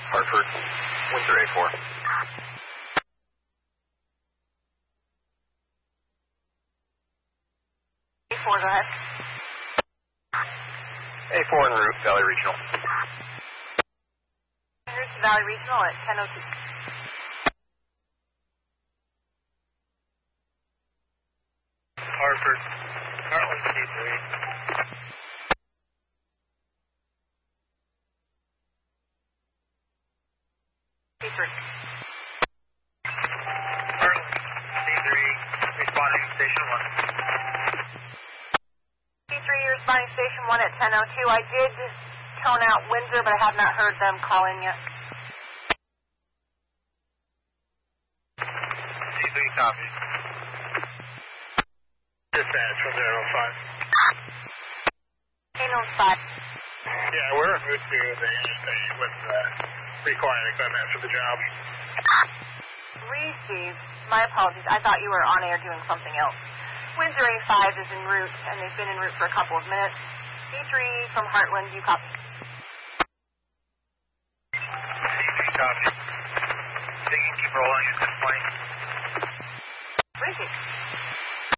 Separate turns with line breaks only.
Hartford, Windsor A4.
A4, go ahead.
A4 en route, Valley Regional.
En route to Valley Regional at 10:02.
Hartford, Heartland C3.
C3.
Heartland C3, responding to Station 1.
C3, you're responding Station 1 at 10:02. I did tone out Windsor, but I have not heard them call in yet.
C3 copy. Dispatch from 05.
Kano 5.
Yeah, we're en route to the interstate with required equipment for the job.
Received. My apologies. I thought you were on air doing something else. Windsor A5 is en route, and they've been en route for a couple of minutes. C3 from Heartland, you copy.
C3 copy. Think you can keep rolling at this point?
Received.